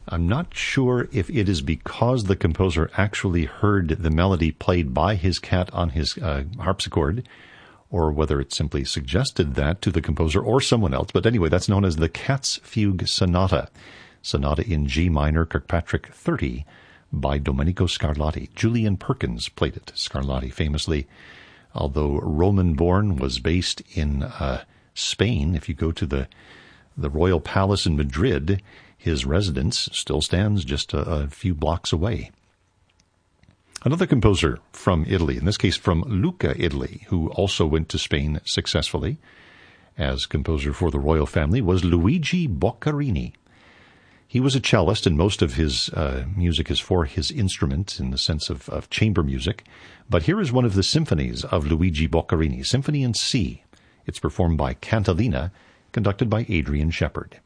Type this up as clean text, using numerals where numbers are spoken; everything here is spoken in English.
I'm not sure if it is because the composer actually heard the melody played by his cat on his harpsichord, or whether it simply suggested that to the composer or someone else. But anyway, that's known as the Cat's Fugue Sonata. Sonata in G minor, Kirkpatrick 30, by Domenico Scarlatti. Julian Perkins played it. Scarlatti famously, although Roman-born, was based in Spain. If you go to the Royal Palace in Madrid, his residence still stands just a few blocks away. Another composer from Italy, in this case from Lucca, Italy, who also went to Spain successfully as composer for the royal family, was Luigi Boccherini. He was a cellist, and most of his music is for his instrument in the sense of chamber music. But here is one of the symphonies of Luigi Boccherini, Symphony in C. It's performed by Cantalina, conducted by Adrian Shepard.